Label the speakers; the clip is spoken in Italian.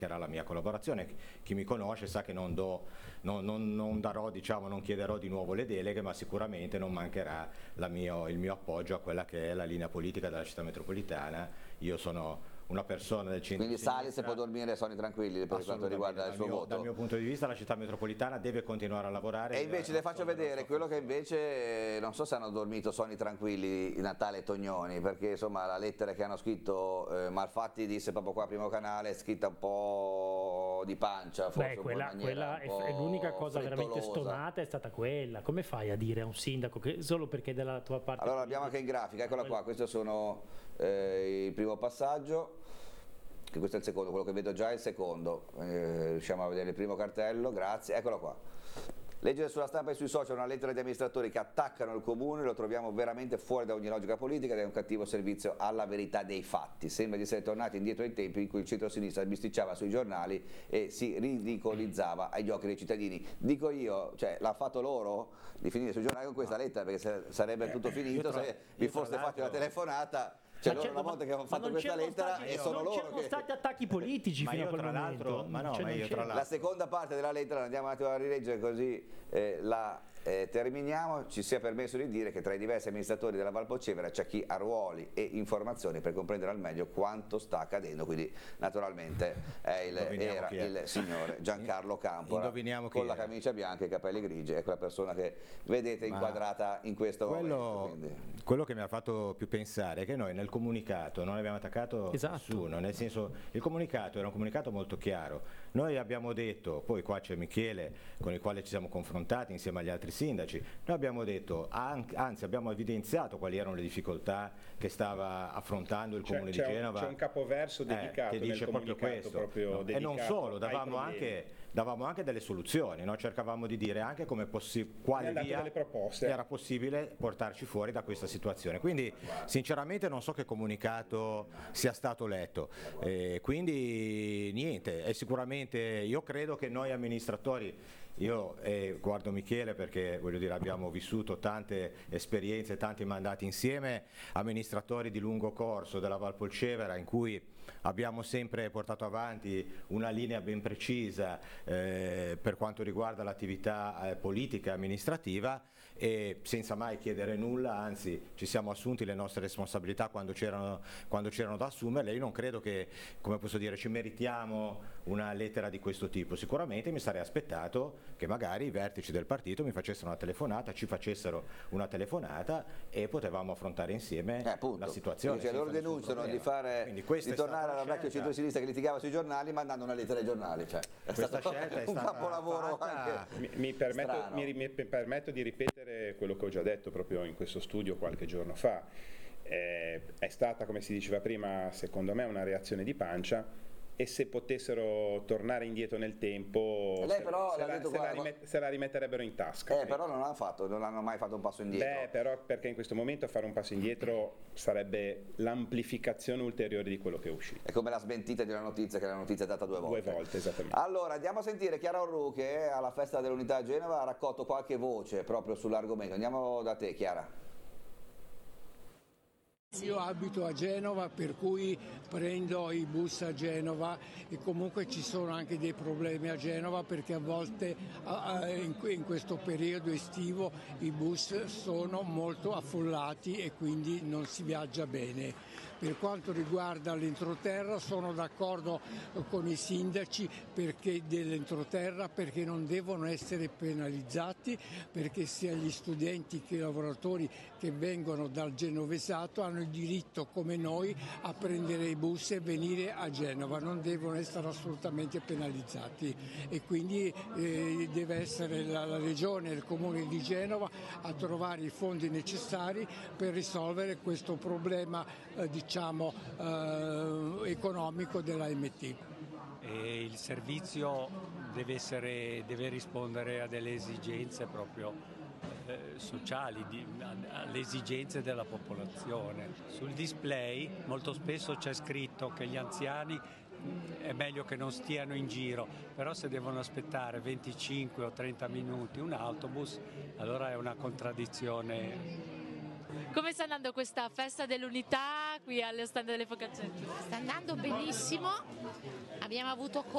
Speaker 1: era la mia collaborazione. Chi mi conosce sa che non darò, diciamo, non chiederò di nuovo le deleghe, ma sicuramente non mancherà il mio appoggio a quella che è la linea politica della città metropolitana. Io sono una persona del centro.
Speaker 2: Quindi Salis può dormire sonni tranquilli per quanto riguarda il suo voto.
Speaker 1: Dal mio punto di vista la città metropolitana deve continuare a lavorare.
Speaker 2: E invece le faccio vedere quello che invece non so se hanno dormito sonni tranquilli Natale e Tognoni, perché insomma la lettera che hanno scritto Malfatti disse proprio qua Primo Canale è scritta un po' di pancia, forse.
Speaker 3: Beh, quella è l'unica cosa veramente stonata, è stata quella. Come fai a dire a un sindaco che solo perché è della tua parte?
Speaker 2: Allora l'abbiamo anche in grafica, eccola qua, questo sono il primo passaggio, che questo è il secondo, quello che vedo già è il secondo, riusciamo a vedere il primo cartello, grazie, eccolo qua. Leggere sulla stampa e sui social una lettera di amministratori che attaccano il comune lo troviamo veramente fuori da ogni logica politica ed è un cattivo servizio alla verità dei fatti. Sembra di essere tornati indietro ai tempi in cui il centro-sinistra bisticciava sui giornali e si ridicolizzava agli occhi dei cittadini. Dico io, cioè l'ha fatto loro di finire sui giornali con questa lettera, perché sarebbe tutto finito se vi foste fatti una telefonata. Cioè loro una volta che hanno fatto questa lettera e sono loro che...
Speaker 3: Non c'erano stati attacchi politici fino a quel momento.
Speaker 2: La seconda parte della lettera andiamo un attimo a rileggere così la terminiamo. Ci sia permesso di dire che tra i diversi amministratori della Valpolcevera c'è chi ha ruoli e informazioni per comprendere al meglio quanto sta accadendo, quindi naturalmente era il signore Giancarlo Campora con la camicia bianca e i capelli grigi, è quella persona che vedete inquadrata in questo momento.
Speaker 1: Quello che mi ha fatto più pensare è che noi nel comunicato non abbiamo attaccato nessuno, nel senso il comunicato era un comunicato molto chiaro. Noi abbiamo detto, poi qua c'è Michele con il quale ci siamo confrontati insieme agli altri sindaci, noi abbiamo detto, anzi abbiamo evidenziato quali erano le difficoltà che stava affrontando il Comune di Genova.
Speaker 4: C'è un capoverso dedicato
Speaker 1: che dice proprio questo, e non solo, davamo anche delle soluzioni, no? Cercavamo di dire anche quale via era possibile portarci fuori da questa situazione, quindi sinceramente non so che comunicato sia stato letto, quindi niente, è sicuramente, io credo che noi amministratori, io guardo Michele perché voglio dire abbiamo vissuto tante esperienze, tanti mandati insieme, amministratori di lungo corso della Valpolcevera in cui abbiamo sempre portato avanti una linea ben precisa per quanto riguarda l'attività politica e amministrativa e senza mai chiedere nulla, anzi ci siamo assunti le nostre responsabilità quando c'erano da assumerle. Io non credo che, come posso dire, ci meritiamo una lettera di questo tipo. Sicuramente mi sarei aspettato che magari i vertici del partito mi facessero una telefonata, ci facessero una telefonata e potevamo affrontare insieme la situazione.
Speaker 2: Cioè, loro denunciano di tornare alla vecchia centro-sinistra che litigava sui giornali mandando una lettera ai giornali. Cioè, è stato un capolavoro anche.
Speaker 4: Mi permetto di ripetere quello che ho già detto proprio in questo studio qualche giorno fa. È stata, come si diceva prima, secondo me una reazione di pancia e se potessero tornare indietro nel tempo se la rimetterebbero in tasca.
Speaker 2: Però non hanno mai fatto un passo indietro.
Speaker 4: Però perché in questo momento fare un passo indietro sarebbe l'amplificazione ulteriore di quello che è uscito.
Speaker 2: È come la smentita di una notizia, che la notizia è data due volte.
Speaker 4: Due volte, esattamente.
Speaker 2: Allora, andiamo a sentire Chiara Orru che alla festa dell'Unità a Genova ha raccolto qualche voce proprio sull'argomento. Andiamo da te, Chiara.
Speaker 5: Io abito a Genova, per cui prendo i bus a Genova e comunque ci sono anche dei problemi a Genova perché a volte in questo periodo estivo i bus sono molto affollati e quindi non si viaggia bene. Per quanto riguarda l'entroterra sono d'accordo con i sindaci dell'entroterra perché non devono essere penalizzati, perché sia gli studenti che i lavoratori che vengono dal genovesato hanno il diritto come noi a prendere i bus e venire a Genova, non devono essere assolutamente penalizzati e quindi deve essere la Regione e il Comune di Genova a trovare i fondi necessari per risolvere questo problema economico dell'AMT.
Speaker 6: E il servizio deve rispondere a delle esigenze proprio sociali, alle esigenze della popolazione. Sul display molto spesso c'è scritto che gli anziani è meglio che non stiano in giro, però se devono aspettare 25 o 30 minuti un autobus, allora è una contraddizione.
Speaker 7: Come sta andando questa festa dell'unità qui allo stand delle Focaccetti?
Speaker 8: Sta andando benissimo, abbiamo avuto